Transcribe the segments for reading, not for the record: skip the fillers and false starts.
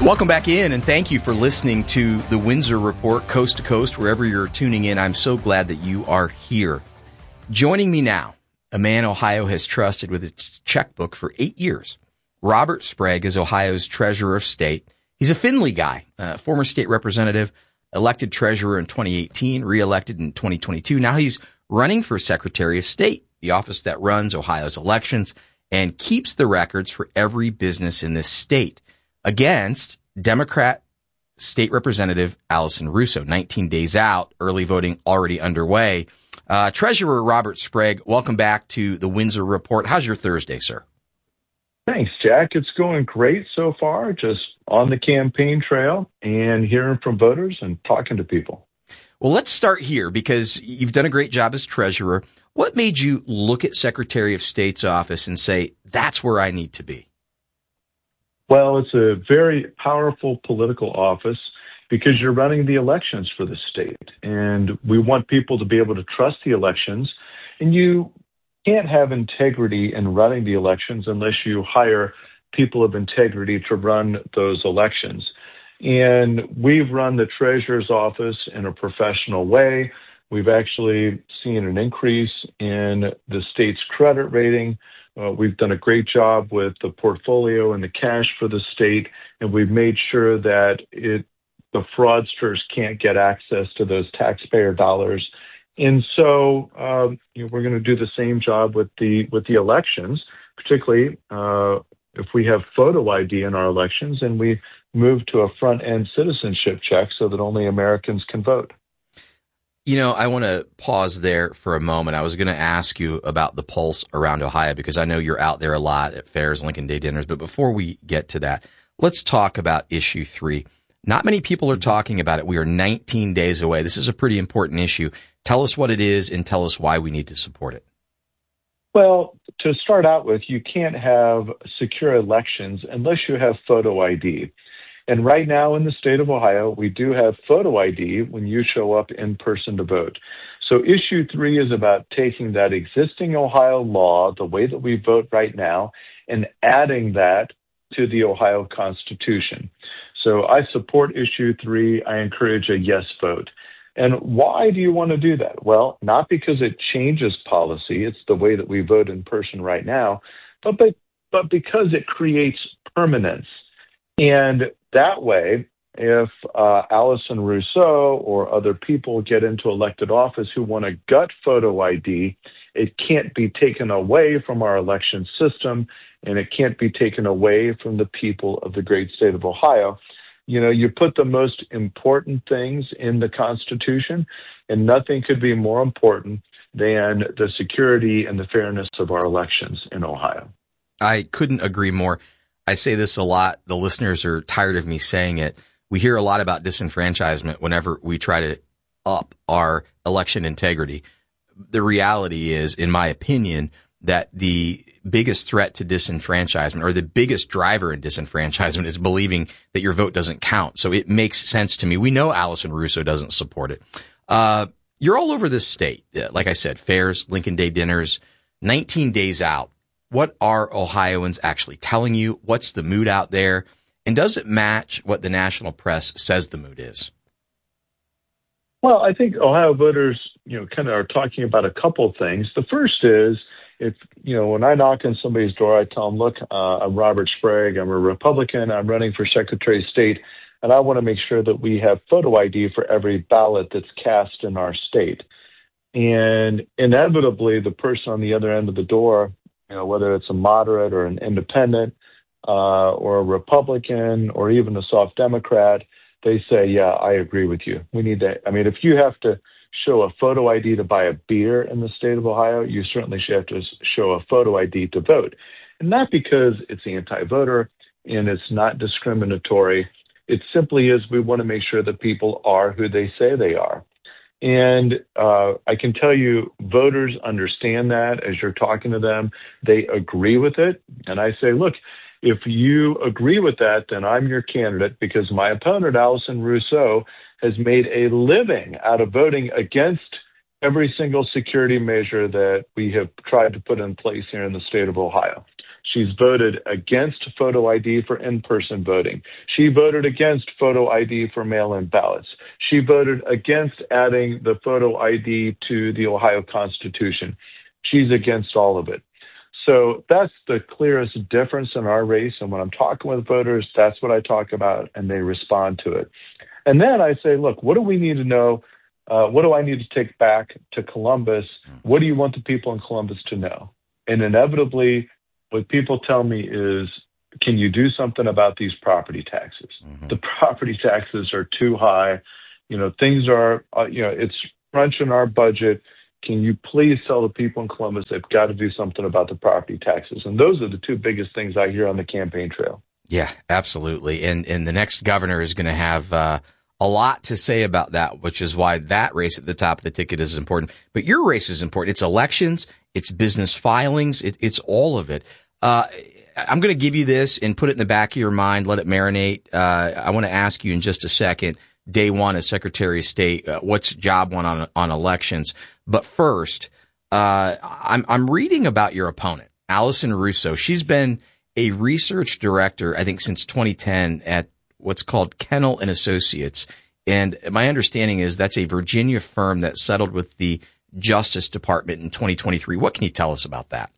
Welcome back in, and thank you for listening to the Windsor Report, coast to coast, wherever you're tuning in. I'm so glad that you are here. Joining me now, a man Ohio has trusted with its checkbook for 8 years. Robert Sprague is Ohio's Treasurer of State. He's a Findlay guy, former state representative, elected treasurer in 2018, reelected in 2022. Now he's running for Secretary of State, the office that runs Ohio's elections and keeps the records for every business in this state, against Democrat State Representative Allison Russo. 19 days out, early voting already underway. Treasurer Robert Sprague, welcome back to the Windsor Report. How's your Thursday, sir? Thanks, Jack. It's going great so far, just on the campaign trail and hearing from voters and talking to people. Well, let's start here because you've done a great job as treasurer. What made you look at Secretary of State's office and say, that's where I need to be? Well, it's a very powerful political office because you're running the elections for the state. And we want people to be able to trust the elections. And you can't have integrity in running the elections unless you hire people of integrity to run those elections. And we've run the treasurer's office in a professional way. We've actually seen an increase in the state's credit rating. We've done a great job with the portfolio and the cash for the state, and we've made sure that the fraudsters can't get access to those taxpayer dollars. And so we're going to do the same job with the elections, particularly if we have photo ID in our elections and we move to a front-end citizenship check so that only Americans can vote. You know, I want to pause there for a moment. I was going to ask you about the pulse around Ohio because I know you're out there a lot at fairs, Lincoln Day dinners. But before we get to that, let's talk about issue 3. Not many people are talking about it. We are 19 days away. This is a pretty important issue. Tell us what it is and tell us why we need to support it. Well, to start out with, you can't have secure elections unless you have photo ID. And right now in the state of Ohio, we do have photo ID when you show up in person to vote. So issue 3 is about taking that existing Ohio law, the way that we vote right now, and adding that to the Ohio Constitution. So I support issue 3. I encourage a yes vote. And why do you want to do that? Well, not because it changes policy. It's the way that we vote in person right now, but because it creates permanence. And that way, if Allison Russo or other people get into elected office who want to gut photo ID, it can't be taken away from our election system, and it can't be taken away from the people of the great state of Ohio. You know, you put the most important things in the Constitution, and nothing could be more important than the security and the fairness of our elections in Ohio. I couldn't agree more. I say this a lot. The listeners are tired of me saying it. We hear a lot about disenfranchisement whenever we try to up our election integrity. The reality is, in my opinion, that the biggest threat to disenfranchisement, or the biggest driver in disenfranchisement, is believing that your vote doesn't count. So it makes sense to me. We know Allison Russo doesn't support it. You're all over this state. Like I said, fairs, Lincoln Day dinners, 19 days out. What are Ohioans actually telling you? What's the mood out there? And does it match what the national press says the mood is? Well, I think Ohio voters, kind of are talking about a couple of things. The first is, when I knock on somebody's door, I tell them, look, I'm Robert Sprague. I'm a Republican. I'm running for Secretary of State, and I want to make sure that we have photo ID for every ballot that's cast in our state. And inevitably, the person on the other end of the door, whether it's a moderate or an independent or a Republican or even a soft Democrat, they say, yeah, I agree with you. We need that. I mean, if you have to show a photo ID to buy a beer in the state of Ohio, you certainly should have to show a photo ID to vote. And not because it's anti-voter and it's not discriminatory. It simply is we want to make sure that people are who they say they are. And I can tell you voters understand that as you're talking to them. They agree with it. And I say, look, if you agree with that, then I'm your candidate, because my opponent, Allison Russo, has made a living out of voting against every single security measure that we have tried to put in place here in the state of Ohio. She's voted against photo ID for in-person voting. She voted against photo ID for mail-in ballots. She voted against adding the photo ID to the Ohio Constitution. She's against all of it. So that's the clearest difference in our race. And when I'm talking with voters, that's what I talk about, and they respond to it. And then I say, look, what do we need to know? What do I need to take back to Columbus? What do you want the people in Columbus to know? And inevitably, what people tell me is, can you do something about these property taxes? Mm-hmm. The property taxes are too high. Things are, it's crunching our budget. Can you please tell the people in Columbus they've got to do something about the property taxes? And those are the two biggest things I hear on the campaign trail. Yeah, absolutely. And the next governor is going to have a lot to say about that, which is why that race at the top of the ticket is important. But your race is important. It's elections. It's business filings. It's all of it. I'm going to give you this and put it in the back of your mind. Let it marinate. I want to ask you in just a second, day one as Secretary of State, what's job one on elections? But first, I'm reading about your opponent, Allison Russo. She's been a research director, I think, since 2010 at what's called Kennel and Associates. And my understanding is that's a Virginia firm that settled with the Justice Department in 2023. What can you tell us about that?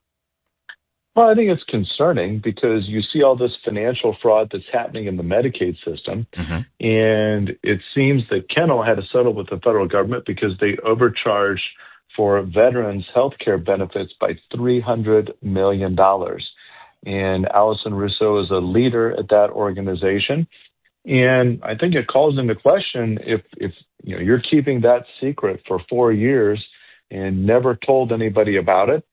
Well, I think it's concerning because you see all this financial fraud that's happening in the Medicaid system. Mm-hmm. And it seems that Kennel had to settle with the federal government because they overcharged for veterans' health care benefits by $300 million. And Allison Russo is a leader at that organization. And I think it calls into question if you're keeping that secret for 4 years and never told anybody about it.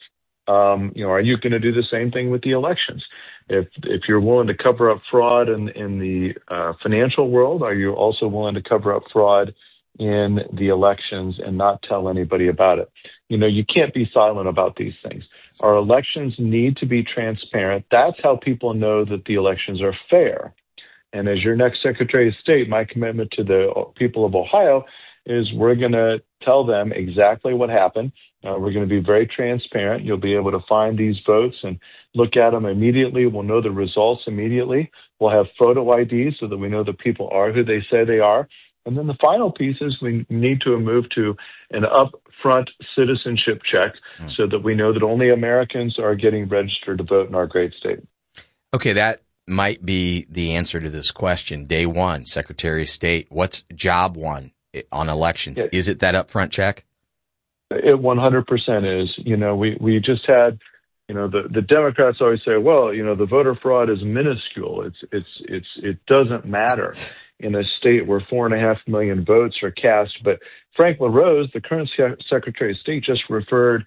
Are you going to do the same thing with the elections? If you're willing to cover up fraud in the financial world, are you also willing to cover up fraud in the elections and not tell anybody about it? You can't be silent about these things. Our elections need to be transparent. That's how people know that the elections are fair. And as your next Secretary of State, my commitment to the people of Ohio is we're going to tell them exactly what happened. We're going to be very transparent. You'll be able to find these votes and look at them immediately. We'll know the results immediately. We'll have photo ID so that we know that people are who they say they are. And then the final piece is we need to move to an upfront citizenship check so that we know that only Americans are getting registered to vote in our great state. Okay, that might be the answer to this question. Day one, Secretary of State, what's job one on elections? Is it that upfront check? It 100% is. We just had, the Democrats always say, well, the voter fraud is minuscule. It doesn't matter in a state where 4.5 million votes are cast. But Frank LaRose, the current Secretary of State, just referred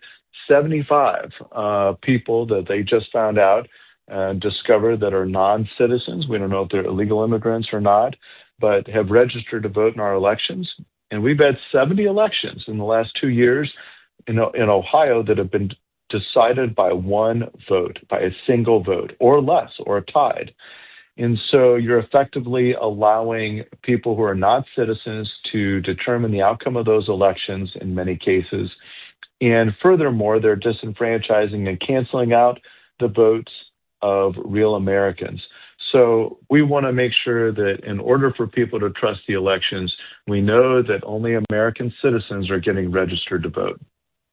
75 people that they just found out and discovered that are non-citizens. We don't know if they're illegal immigrants or not, but have registered to vote in our elections. And we've had 70 elections in the last 2 years in Ohio that have been decided by one vote, by a single vote, or less, or tied. And so you're effectively allowing people who are not citizens to determine the outcome of those elections in many cases. And furthermore, they're disenfranchising and canceling out the votes of real Americans. So we want to make sure that in order for people to trust the elections, we know that only American citizens are getting registered to vote.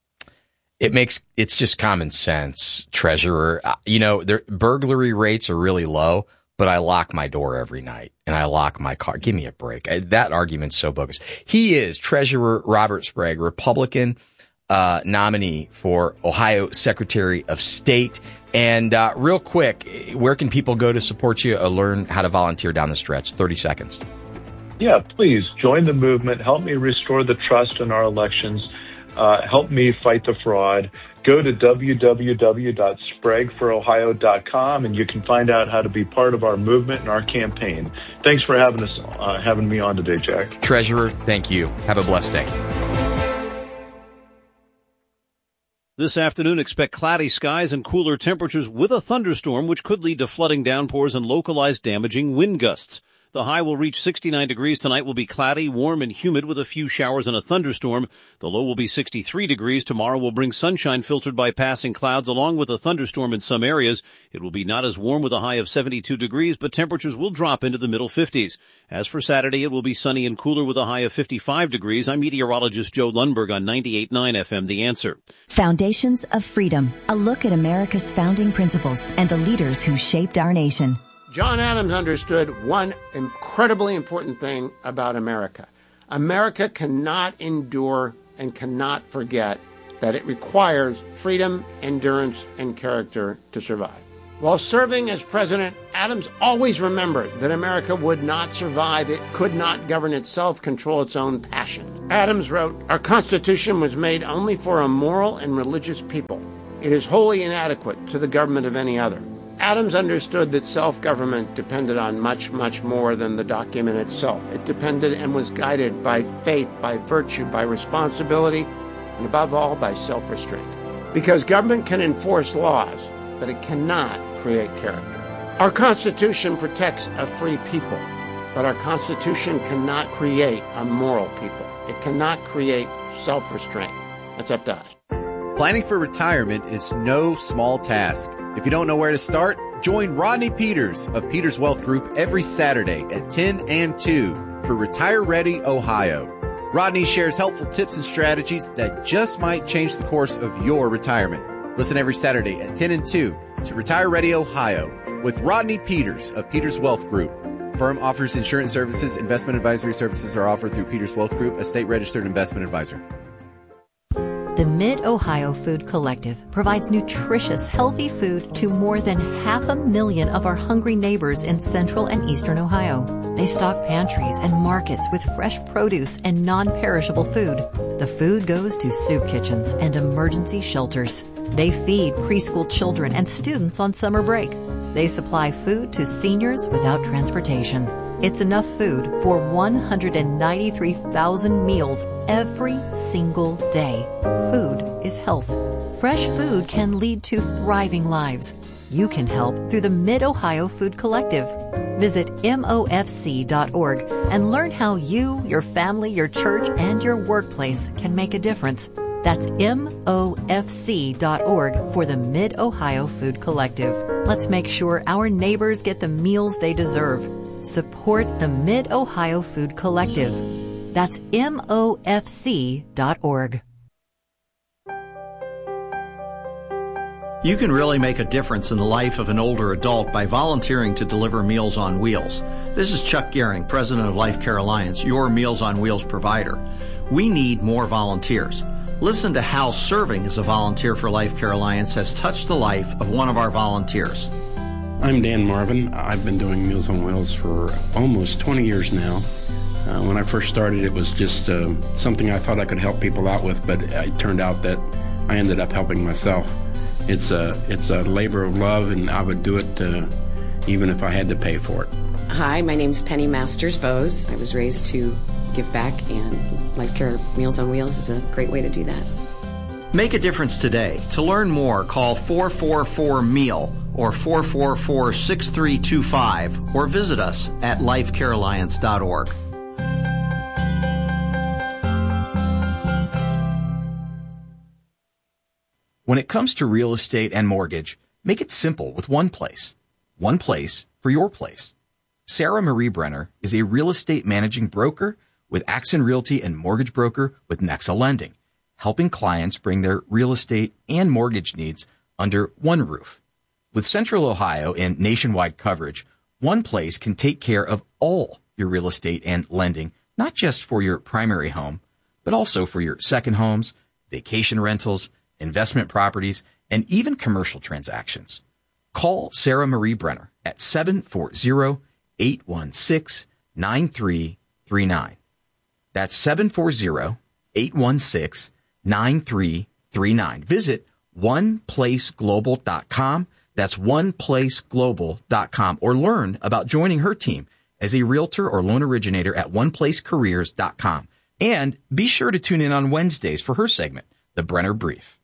It's just common sense, Treasurer. Their burglary rates are really low, but I lock my door every night and I lock my car. Give me a break. That argument's so bogus. He is Treasurer Robert Sprague, Republican nominee for Ohio Secretary of State. And real quick, where can people go to support you or learn how to volunteer down the stretch? 30 seconds. Yeah, please join the movement. Help me restore the trust in our elections. Help me fight the fraud. Go to www.spragueforohio.com and you can find out how to be part of our movement and our campaign. Thanks for having me on today, Jack. Treasurer, thank you. Have a blessed day. This afternoon, expect cloudy skies and cooler temperatures with a thunderstorm, which could lead to flooding downpours and localized damaging wind gusts. The high will reach 69 degrees. Tonight will be cloudy, warm, and humid with a few showers and a thunderstorm. The low will be 63 degrees. Tomorrow will bring sunshine filtered by passing clouds along with a thunderstorm in some areas. It will be not as warm with a high of 72 degrees, but temperatures will drop into the middle 50s. As for Saturday, it will be sunny and cooler with a high of 55 degrees. I'm meteorologist Joe Lundberg on 98.9 FM, The Answer. Foundations of Freedom, a look at America's founding principles and the leaders who shaped our nation. John Adams understood one incredibly important thing about America. America cannot endure and cannot forget that it requires freedom, endurance, and character to survive. While serving as president, Adams always remembered that America would not survive. It could not govern itself, control its own passions. Adams wrote, "Our Constitution was made only for a moral and religious people. It is wholly inadequate to the government of any other." Adams understood that self-government depended on much, much more than the document itself. It depended and was guided by faith, by virtue, by responsibility, and above all, by self-restraint. Because government can enforce laws, but it cannot create character. Our Constitution protects a free people, but our Constitution cannot create a moral people. It cannot create self-restraint. That's up to us. Planning for retirement is no small task. If you don't know where to start, join Rodney Peters of Peters Wealth Group every Saturday at 10 and 2 for Retire Ready Ohio. Rodney shares helpful tips and strategies that just might change the course of your retirement. Listen every Saturday at 10 and 2 to Retire Ready Ohio with Rodney Peters of Peters Wealth Group. Firm offers insurance services. Investment advisory services are offered through Peters Wealth Group, a state-registered investment advisor. The Mid-Ohio Food Collective provides nutritious, healthy food to more than 500,000 of our hungry neighbors in central and eastern Ohio. They stock pantries and markets with fresh produce and non-perishable food. The food goes to soup kitchens and emergency shelters. They feed preschool children and students on summer break. They supply food to seniors without transportation. It's enough food for 193,000 meals every single day. Food is health. Fresh food can lead to thriving lives. You can help through the Mid-Ohio Food Collective. Visit MOFC.org and learn how you, your family, your church, and your workplace can make a difference. That's MOFC.org for the Mid-Ohio Food Collective. Let's make sure our neighbors get the meals they deserve. Support the Mid-Ohio Food Collective. That's MOFC.org. You can really make a difference in the life of an older adult by volunteering to deliver Meals on Wheels. This is Chuck Gehring, president of Life Care Alliance, your Meals on Wheels provider. We need more volunteers. Listen to how serving as a volunteer for Life Care Alliance has touched the life of one of our volunteers. I'm Dan Marvin. I've been doing Meals on Wheels for almost 20 years now. When I first started, it was just something I thought I could help people out with, but it turned out that I ended up helping myself. It's a labor of love, and I would do it even if I had to pay for it. Hi, my name's Penny Masters-Bose. I was raised to give back, and Life Care Meals on Wheels is a great way to do that. Make a difference today. To learn more, call 444-MEAL or 444-6325 or visit us at lifecarealliance.org. When it comes to real estate and mortgage, make it simple with one place. One place for your place. Sarah Marie Brenner is a real estate managing broker with Axon Realty and mortgage broker with Nexa Lending, helping clients bring their real estate and mortgage needs under one roof. With Central Ohio and nationwide coverage, one place can take care of all your real estate and lending, not just for your primary home, but also for your second homes, vacation rentals, investment properties, and even commercial transactions. Call Sarah Marie Brenner at 740-816-9339. That's 740-816-9339. Visit oneplaceglobal.com. That's oneplaceglobal.com, or learn about joining her team as a realtor or loan originator at oneplacecareers.com. And be sure to tune in on Wednesdays for her segment, The Brenner Brief.